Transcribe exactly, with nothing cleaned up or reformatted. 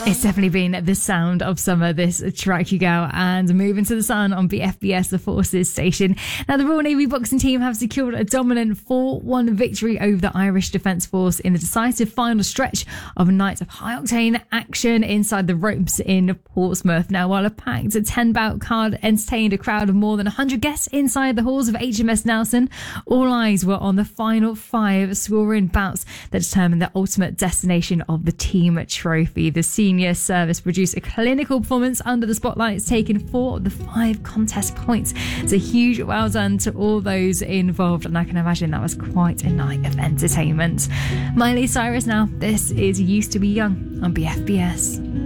It's definitely been the sound of summer, this track, you go. And moving to the sun on B F B S, the Forces station. Now, the Royal Navy boxing team have secured a dominant four one victory over the Irish Defence Force in the decisive final stretch of a night of high-octane action inside the ropes in Portsmouth. Now, while a packed ten-bout card entertained a crowd of more than one hundred guests inside the halls of H M S Nelson, all eyes were on the final five scoring bouts that determined the ultimate destination of the team trophy. The senior service produced a clinical performance under the spotlights, taking four of the five contest points. It's a huge well done to all those involved, and I can imagine that was quite a night of entertainment. Miley Cyrus now. This is Used to Be Young on B F B S.